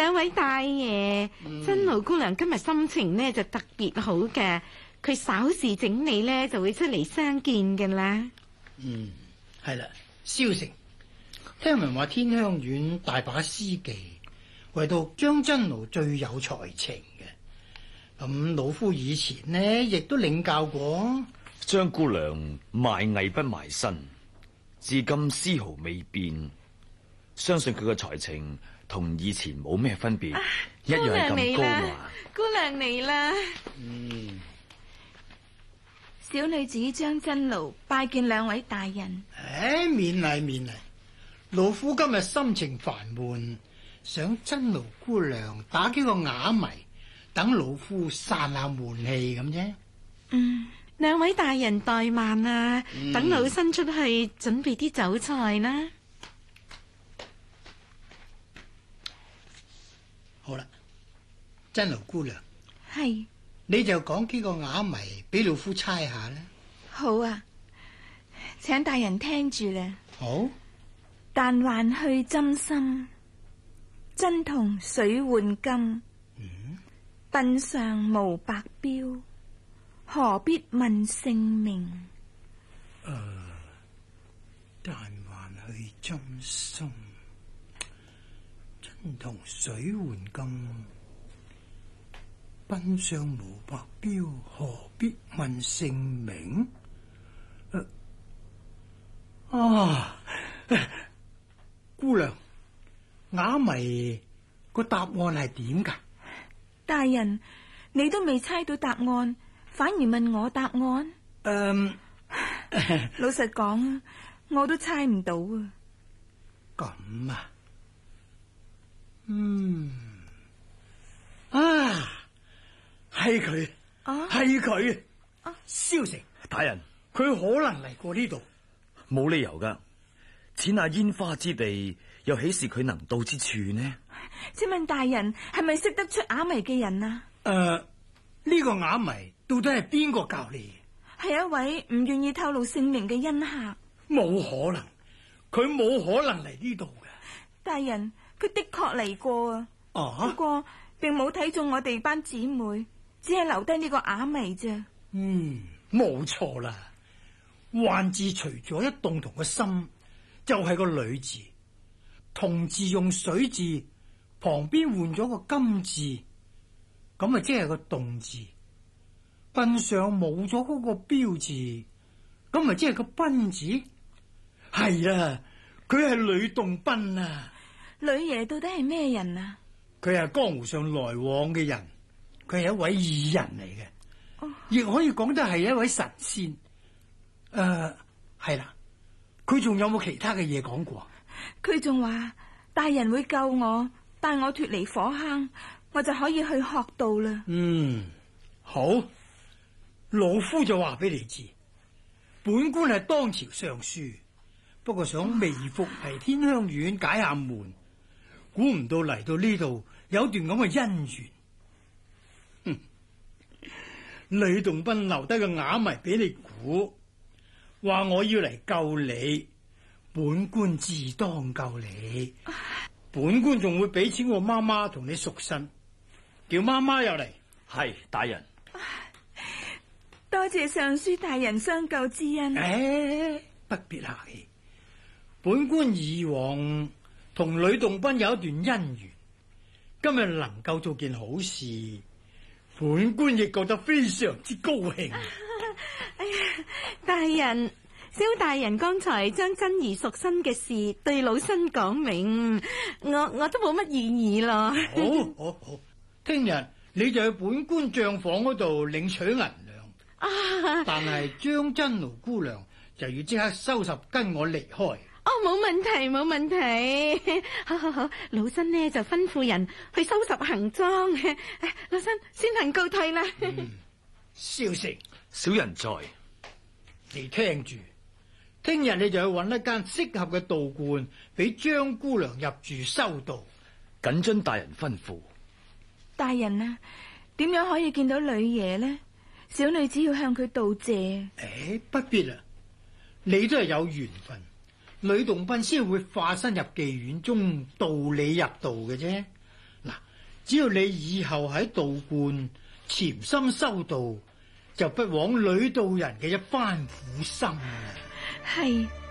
兩位大爺，真奴姑娘今日心情呢就特別好嘅，佢稍事整理呢就會出嚟相見嘅啦。 係啦，蕭成，聽聞話天香縣大把詩妓，唯獨張真奴最有才情嘅。咁老夫以前呢亦都領教過。 張姑娘賣藝不賣身，至今絲毫未變，相信佢嘅才情同以前冇咩分別，一樣係咁高華。 姑娘嚟啦！ 小女子張真奴拜見兩位大人。 免禮免禮，老夫今日心情煩悶，想真奴姑娘打幾個啞謎，等老夫散下悶氣咁啫。 兩位大人怠慢啊，等老身出去準備啲酒菜啦。 好啦，真奴姑娘， 係， 你就講幾個啞謎俾老夫猜下啦。 好啊，請大人聽住啦。 好。 但還去針心，真銅水換金。鬢上無白標，何必問姓名？ 但還去針心，真銅水換金，鬢上無白標，何必問姓名？姑娘，啞謎個答案係點噶？ 大人，你都未猜到答案，反而問我答案？老實講，我都猜唔到啊。 咁啊？係佢，係佢。蕭成大人， 佢可能嚟過呢度， 冇理由噶。此那煙花之地，又豈是佢能到之處呢？ 請問大人係咪識得出啞謎嘅人啊？ 呢個啞謎到底係邊個教你？ 係一位唔願意透露姓名嘅恩客。 冇可能，佢冇可能嚟呢度嘅。 大人，佢的確嚟過啊。不過並冇睇中我哋班姊妹，只係留低呢個啞謎啫。 冇錯啦。幻字除咗一動同個心，就係個女字。同字用水字，旁邊換咗個金字，咁啊即係個動字。鬢上冇咗嗰個標字，咁啊即係個賓字。係啦，佢係呂洞賓啊。 呂爺到底係咩人啊？ 佢係江湖上來往嘅人，佢係一位異人嚟嘅，亦可以講得係一位神仙。係啦，佢仲有冇其他嘅嘢講過？ 佢仲話大人會救我，帶我脫離火坑，我就可以去學道啦。 好，老夫就話俾你知，本官係當朝尚書，不過想微服嚟天香縣解下悶，估唔到嚟到呢度有段咁嘅姻緣。呂洞賓留低個啞謎俾你估，話我要嚟救你，本官自當救你。本官仲會俾錢我媽媽同你贖身，叫媽媽又嚟。 係大人， 多謝尚書大人相救之恩。 不必客氣。本官以往同呂洞賓有一段姻緣，今日能夠做件好事，本官亦覺得非常之高興。 哎呀，大人，蕭大人剛才將珍兒贖身嘅事對老身講明，我都冇乜異議咯。 好，聽日你就去本官賬房嗰度領取銀兩，但係張真奴姑娘就要即刻收拾跟我離開。 冇問題。好，老身呢就吩咐人去收拾行裝，老身先行告退啦。 蕭成， 小人在。 你聽住，聽日你就去揾一間適合嘅道觀，俾張姑娘入住修道。 謹遵大人吩咐。 大人啊，點樣可以見到呂爺呢？小女只要向佢道謝。 不必啦，你都係有緣分，呂洞賓先會化身入妓院中導你入道嘅啫。嗱， 只要你以後喺道觀潛心修道，就不枉女道人嘅一番苦心啊！ 係。